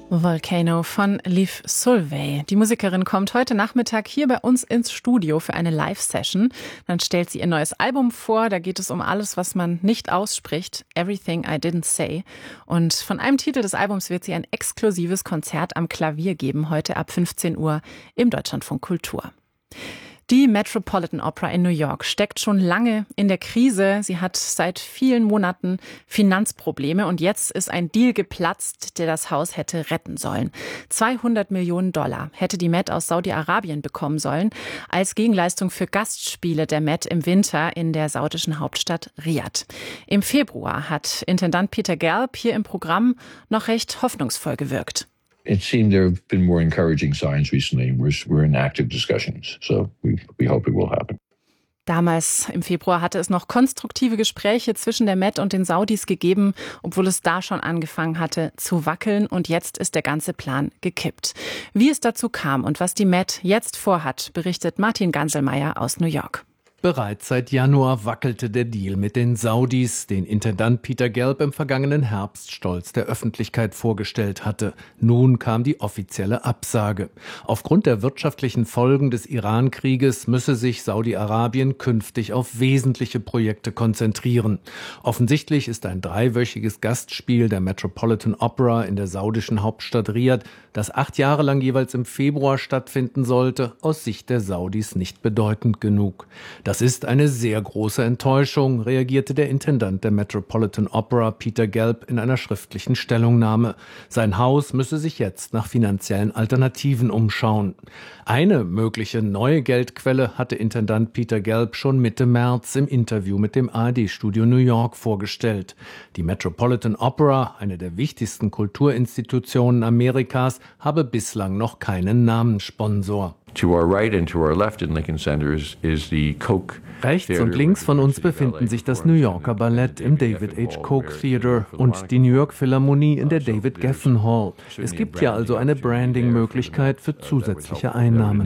Volcano von Liv Solveig. Die Musikerin kommt heute Nachmittag hier bei uns ins Studio für eine Live-Session. Dann stellt sie ihr neues Album vor. Da geht es um alles, was man nicht ausspricht. Everything I Didn't Say. Und von einem Titel des Albums wird sie ein exklusives Konzert am Klavier geben, heute ab 15 Uhr im Deutschlandfunk Kultur. Die Metropolitan Opera in New York steckt schon lange in der Krise. Sie hat seit vielen Monaten Finanzprobleme und jetzt ist ein Deal geplatzt, der das Haus hätte retten sollen. $200 Millionen hätte die Met aus Saudi-Arabien bekommen sollen als Gegenleistung für Gastspiele der Met im Winter in der saudischen Hauptstadt Riad. Im Februar hat Intendant Peter Gelb hier im Programm noch recht hoffnungsvoll gewirkt. It seemed there have been more encouraging signs recently. We're in active discussions, so we hope it will happen. Damals im Februar hatte es noch konstruktive Gespräche zwischen der Met und den Saudis gegeben, obwohl es da schon angefangen hatte zu wackeln. Und jetzt ist der ganze Plan gekippt. Wie es dazu kam und was die Met jetzt vorhat, berichtet Martin Ganselmeier aus New York. Bereits seit Januar wackelte der Deal mit den Saudis, den Intendant Peter Gelb im vergangenen Herbst stolz der Öffentlichkeit vorgestellt hatte. Nun kam die offizielle Absage. Aufgrund der wirtschaftlichen Folgen des Iran-Krieges müsse sich Saudi-Arabien künftig auf wesentliche Projekte konzentrieren. Offensichtlich ist ein 3-wöchiges Gastspiel der Metropolitan Opera in der saudischen Hauptstadt Riad, das 8 Jahre lang jeweils im Februar stattfinden sollte, aus Sicht der Saudis nicht bedeutend genug. Das ist eine sehr große Enttäuschung, reagierte der Intendant der Metropolitan Opera Peter Gelb in einer schriftlichen Stellungnahme. Sein Haus müsse sich jetzt nach finanziellen Alternativen umschauen. Eine mögliche neue Geldquelle hatte Intendant Peter Gelb schon Mitte März im Interview mit dem ARD-Studio New York vorgestellt. Die Metropolitan Opera, eine der wichtigsten Kulturinstitutionen Amerikas, habe bislang noch keinen Namenssponsor. To our right and to our left in Lincoln Center is the Koch. Rechts und links von uns befinden sich das New Yorker Ballett im David H. Koch Theater und die New York Philharmonie in der David Geffen Hall. Es gibt ja also eine Branding-Möglichkeit für zusätzliche Einnahmen.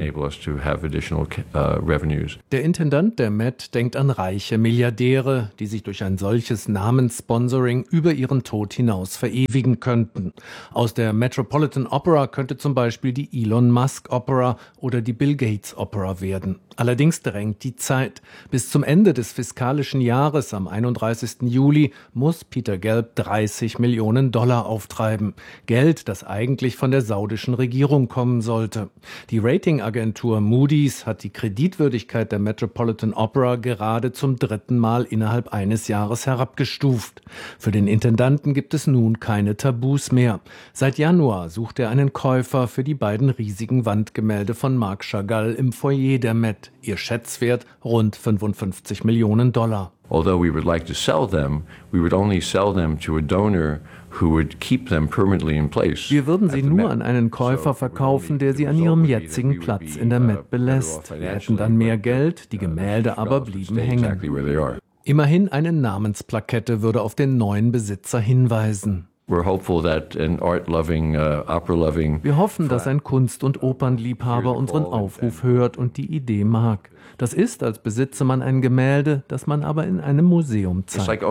Der Intendant der Met denkt an reiche Milliardäre, die sich durch ein solches Namenssponsoring über ihren Tod hinaus verewigen könnten. Aus der Metropolitan Opera könnte zum Beispiel die Elon Musk Opera oder die Bill Gates Opera werden. Allerdings drängt die Zeit. Bis zum Ende des fiskalischen Jahres am 31. Juli muss Peter Gelb $30 Millionen auftreiben. Geld, das eigentlich von der saudischen Regierung kommen sollte. Die Ratingagentur Moody's hat die Kreditwürdigkeit der Metropolitan Opera gerade zum 3. Mal innerhalb eines Jahres herabgestuft. Für den Intendanten gibt es nun keine Tabus mehr. Seit Januar sucht er einen Käufer für die beiden riesigen Wandgemälde von Marc Chagall im Foyer der Met. Ihr Schätzwert rund $55 Millionen. Although we would like to sell them, we would only sell them to a donor who would keep them permanently in place. Wir würden sie nur an einen Käufer verkaufen, der sie an ihrem jetzigen Platz in der Met belässt. Wir hätten dann mehr Geld, die Gemälde aber blieben hängen. Immerhin eine Namensplakette würde auf den neuen Besitzer hinweisen. Wir hoffen, dass ein Kunst- und Opernliebhaber unseren Aufruf hört und die Idee mag. Das ist, als besitze man ein Gemälde, das man aber in einem Museum zeigt.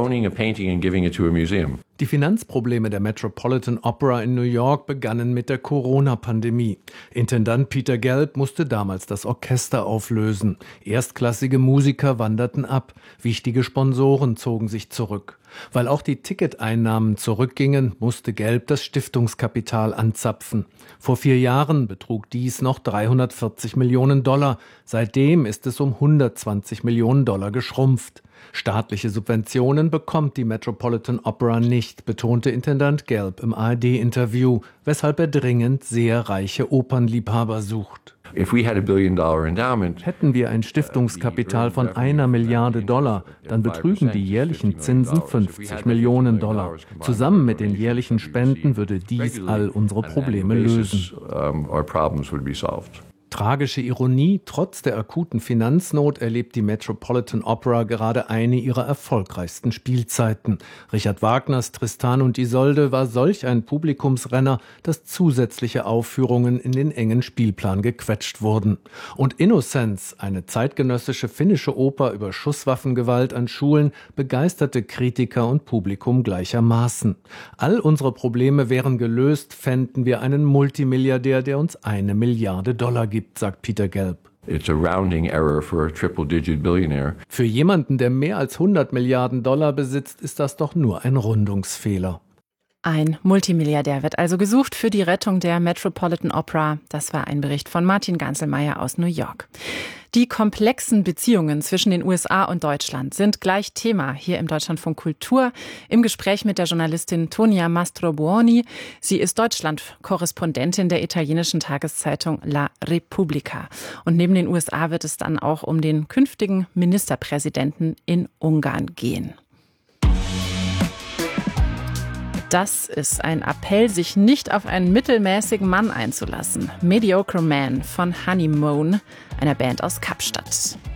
Die Finanzprobleme der Metropolitan Opera in New York begannen mit der Corona-Pandemie. Intendant Peter Gelb musste damals das Orchester auflösen. Erstklassige Musiker wanderten ab. Wichtige Sponsoren zogen sich zurück. Weil auch die Ticketeinnahmen zurückgingen, musste Gelb das Stiftungskapital anzapfen. Vor 4 Jahren betrug dies noch $340 Millionen. Seitdem ist es um $120 Millionen geschrumpft. Staatliche Subventionen bekommt die Metropolitan Opera nicht, betonte Intendant Gelb im ARD-Interview, weshalb er dringend sehr reiche Opernliebhaber sucht. Hätten wir ein Stiftungskapital von $1 Milliarde, dann betrügen die jährlichen Zinsen $50 Millionen. Zusammen mit den jährlichen Spenden würde dies all unsere Probleme lösen. Tragische Ironie, trotz der akuten Finanznot erlebt die Metropolitan Opera gerade eine ihrer erfolgreichsten Spielzeiten. Richard Wagners Tristan und Isolde war solch ein Publikumsrenner, dass zusätzliche Aufführungen in den engen Spielplan gequetscht wurden. Und Innocence, eine zeitgenössische finnische Oper über Schusswaffengewalt an Schulen, begeisterte Kritiker und Publikum gleichermaßen. All unsere Probleme wären gelöst, fänden wir einen Multimilliardär, der uns $1 Milliarde gibt, sagt Peter Gelb. It's a rounding error for a triple-digit billionaire. Für jemanden, der mehr als $100 Milliarden besitzt, ist das doch nur ein Rundungsfehler. Ein Multimilliardär wird also gesucht für die Rettung der Metropolitan Opera. Das war ein Bericht von Martin Ganselmeier aus New York. Die komplexen Beziehungen zwischen den USA und Deutschland sind gleich Thema hier im Deutschlandfunk Kultur im Gespräch mit der Journalistin Tonia Mastrobuoni. Sie ist Deutschland-Korrespondentin der italienischen Tageszeitung La Repubblica. Und neben den USA wird es dann auch um den künftigen Ministerpräsidenten in Ungarn gehen. Das ist ein Appell, sich nicht auf einen mittelmäßigen Mann einzulassen. Mediocre Man von Honeymoon, einer Band aus Kapstadt.